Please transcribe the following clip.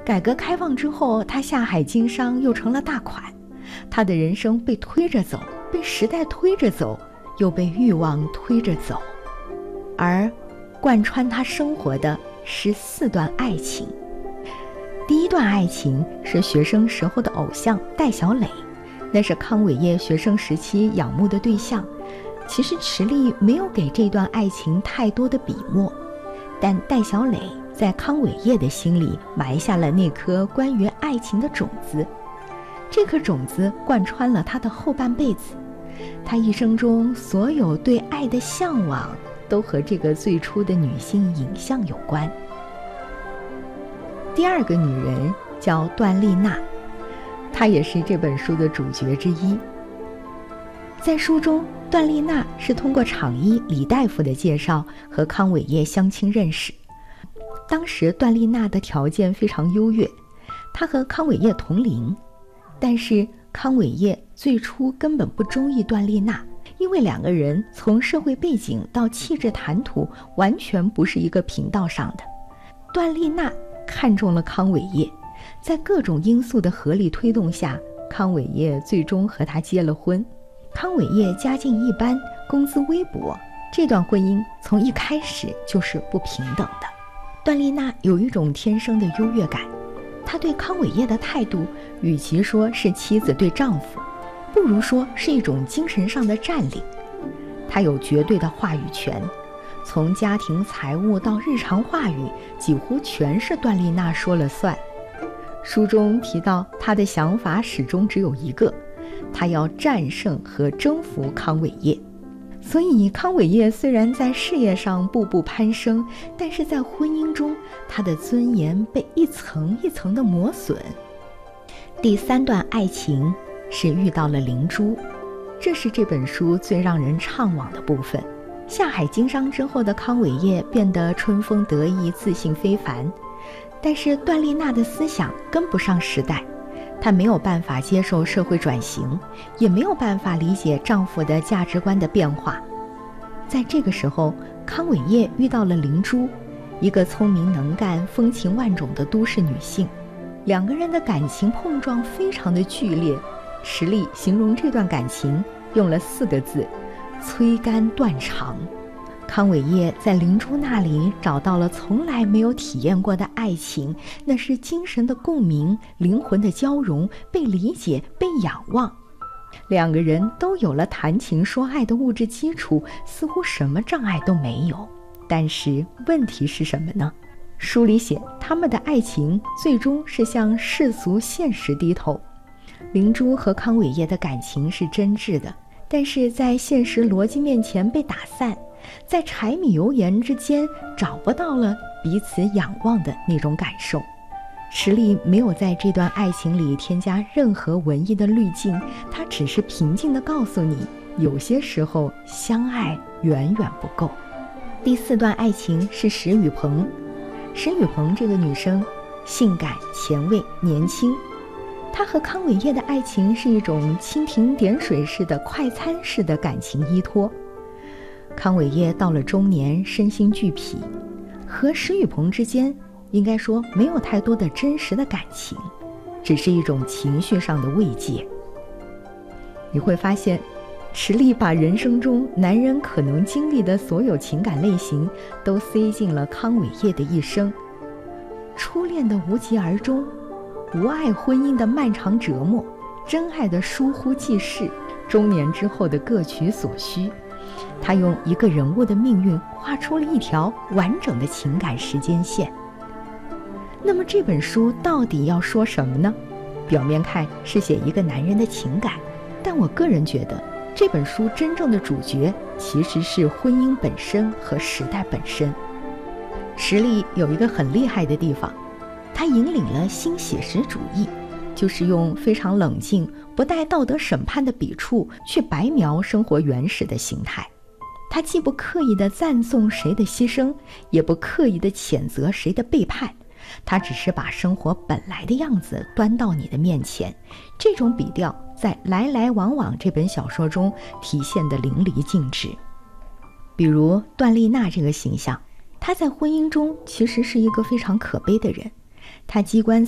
改革开放之后，他下海经商又成了大款，他的人生被推着走，被时代推着走，又被欲望推着走。而贯穿他生活的是4段爱情。第一段爱情是学生时候的偶像戴小磊，那是康伟业学生时期仰慕的对象。其实池莉没有给这段爱情太多的笔墨，但戴小磊在康伟业的心里埋下了那颗关于爱情的种子，这颗种子贯穿了他的后半辈子。他一生中所有对爱的向往，都和这个最初的女性影像有关。第二个女人叫段丽娜，她也是这本书的主角之一。在书中，段丽娜是通过厂医李大夫的介绍和康伟业相亲认识。当时段丽娜的条件非常优越，她和康伟业同龄，但是康伟业最初根本不中意段丽娜，因为2个人从社会背景到气质谈吐完全不是一个频道上的。段丽娜看中了康伟业，在各种因素的合力推动下，康伟业最终和她结了婚。康伟业家境一般，工资微薄，这段婚姻从一开始就是不平等的。段丽娜有一种天生的优越感，她对康伟业的态度，与其说是妻子对丈夫，不如说是一种精神上的占领。她有绝对的话语权，从家庭财务到日常话语，几乎全是段丽娜说了算。书中提到，她的想法始终只有一个，她要战胜和征服康伟业。所以康伟业虽然在事业上步步攀升，但是在婚姻中，他的尊严被一层一层的磨损。第3段爱情是遇到了灵珠，这是这本书最让人怅惘的部分。下海经商之后的康伟业变得春风得意，自信非凡，但是段丽娜的思想跟不上时代，她没有办法接受社会转型，也没有办法理解丈夫的价值观的变化。在这个时候，康伟业遇到了灵珠，一个聪明能干、风情万种的都市女性。2个人的感情碰撞非常的剧烈，池莉形容这段感情用了4个字：催肝断肠。康伟业在灵珠那里找到了从来没有体验过的爱情，那是精神的共鸣，灵魂的交融，被理解，被仰望。2个人都有了谈情说爱的物质基础，似乎什么障碍都没有。但是问题是什么呢？书里写，他们的爱情最终是向世俗现实低头。灵珠和康伟业的感情是真挚的，但是在现实逻辑面前被打散，在柴米油盐之间找不到了彼此仰望的那种感受。池莉没有在这段爱情里添加任何文艺的滤镜，她只是平静地告诉你，有些时候相爱远远不够。第4段爱情是石雨鹏。石雨鹏这个女生性感、前卫、年轻，她和康伟业的爱情是一种蜻蜓点水式的快餐式的感情依托。康伟业到了中年，身心俱疲，和石雨鹏之间应该说没有太多的真实的感情，只是一种情绪上的慰藉。你会发现，池莉把人生中男人可能经历的所有情感类型都塞进了康伟业的一生。初恋的无疾而终，无爱婚姻的漫长折磨，真爱的疏忽记事，中年之后的各取所需。他用一个人物的命运画出了一条完整的情感时间线。那么这本书到底要说什么呢？表面看是写一个男人的情感，但我个人觉得这本书真正的主角其实是婚姻本身和时代本身。池莉有一个很厉害的地方，他引领了新写实主义，就是用非常冷静、不带道德审判的笔触去白描生活原始的形态。他既不刻意地赞颂谁的牺牲，也不刻意地谴责谁的背叛，他只是把生活本来的样子端到你的面前。这种笔调在《来来往往》这本小说中体现得淋漓尽致。比如段丽娜这个形象，她在婚姻中其实是一个非常可悲的人，她机关